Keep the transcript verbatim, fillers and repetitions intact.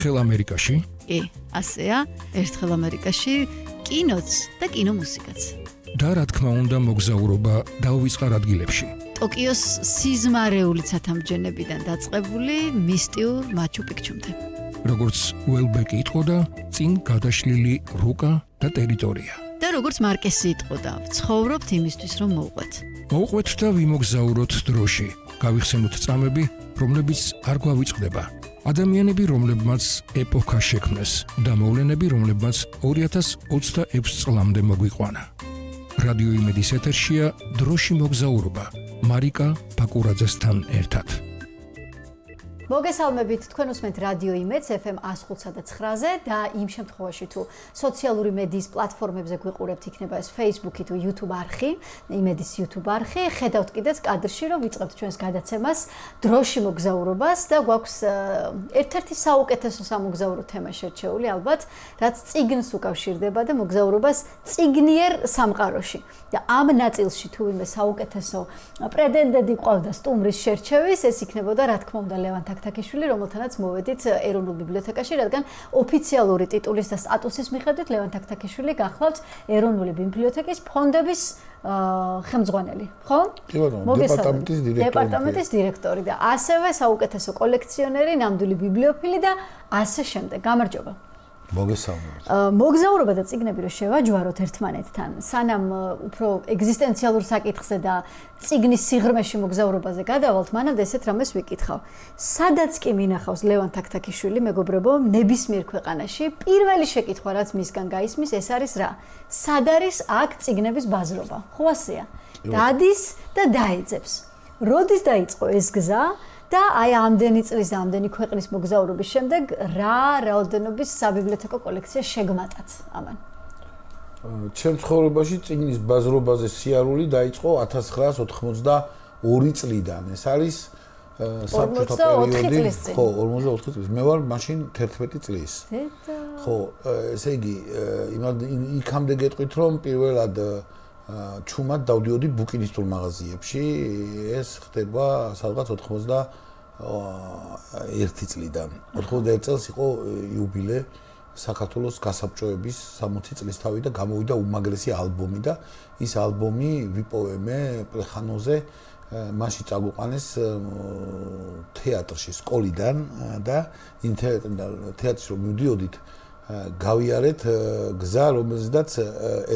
ხელ ამერიკაში? კი, ასეა, ერთხელ ამერიკაში კინოც და კინომუსიკაც. და რა თქმა უნდა მოგზაურობა დაუვიწყარ ადგილებში. ტოკიოს სიზმარეული ცათამბჯენებიდან დაწყებული მისტიურ მაჩუ-პიქჩუმდე. როგორც უელბეკი იტყოდა, წინ გადაშლილი რუკა და ტერიტორია. და როგორც მარკესი იტყოდა, ვცხოვრობთ იმისთვის, რომ მოვყვეთ. მოვყვეთ და ვიმოგზაუროთ დროში. გავიხსენოთ წამები, რომლებიც არ გვავიწყდება. ადამიანები, რომლებმაც ეპოქა შექმნეს და მოვლენები, რომლებმაც ორი ათას ოცდაექვსი წლამდე მოგვიყვანა. რადიო იმედის ეთერშია დროში მოგზაურობა მარიკა ბაკურაძესთან ერთად. მოგესალმებით, თქვენ უსმენთ რადიო იმედს ეფ ემ one oh five და nine-ზე და იმ შემთხვევაში თუ სოციალური მედიის პლატფორმებზე გვიყურებთ, იქნება ეს Facebook-ი თუ YouTube არხი, იმედის YouTube არხი, ხედავთ კიდეც კადრში, რომ ვიწყებთ ჩვენს გადაცემას დროში მოგზაურობას და გვაქვს ერთ-ერთი საუკეთესო სამოგზაურო თემა შერჩეული, ალბათ, რაც წიგნს უკავშირდება და მოგზაურობას წიგნიერ სამყაროში. და ამ ნაწილში თუ ვინმე საუკეთესო პრეტენდენტი ყავდა სტუმრის შერჩევის, ეს იქნებოდა, რა თქმა უნდა, ლევან თაქთაქიშვილი, რომელთანაც მოვედით ეროვნულ ბიბლიოთეკაში, რადგან ოფიციალური ტიტულის და სტატუსის მიხედვით ლევან თაქთაქიშვილი გახლავთ ეროვნული ბიბლიოთეკის ფონდების ხელმძღვანელი, ხო? კი ბატონო, დეპარტამენტის დირექტორი. დეპარტამენტის დირექტორი და ასევე საუკეთესო კოლექციონერი, ნამდვილი ბიბლიოფილი და ასე შემდეგ. გამარჯობა. მოგესალმებით. მოგზაურობა და წიგნები რო შევაჯვაროთ ერთმანეთთან, სანამ უფრო ეგზისტენციალურ საკითხზე და წიგნის სიღრმეში მოგზაურობაზე გადავალთ, მანამდე ესეთ რამეს ვიკითხავ. სადაც კი მინახავს ლევან თაქთაქიშვილი, მეგობრებო, ნებისმიერ ქვეყანაში, პირველი შეკითხვა, რაც მისგან გაისმის, ეს არის რა? სად არის აქ წიგნების ბაზრობა? ხო ასეა? დადის და დაეძებს. როდის დაიწყო ეს გზა? და აი ამდენი წლის და ამდენი ქვეყნის მოგზაურობის შემდეგ რა რაოდენობის საბიბლიოთეკო კოლექცია შეგმატათ ამან? ჩემ ცხოვრებაში წიგნის ბაზრობაზე სიარული დაიწყო ათას ცხრაას ოთხმოცდაორი წლიდან. ეს არის საბჭოთა პერიოდი. ხო, ორმოცდაოთხი წლის. მე ვარ მაშინ თერთმეტი წლის. ხო, ესე იგი, იქამდე გეტყვით, რომ პირველად ჩუმად დავდიოდი ბუკინისტურ მაღაზიებში, ეს ხდება სადღაც ოთხმოცდაერთი წლიდან. ოთხმოცდაერთი წელს იყო იუბილე საქართველოს გასაბჭოების სამოცი წლისთავი და გამოვიდა უმაგრესი ალბომი და ის ალბომი ვიპოვე მე პლეხანოზე, მაშინ წაგვიყვანეს თეატრში სკოლიდან და იმ თეატრში რომ მივდიოდით, გავიარეთ გზა, რომელზედაც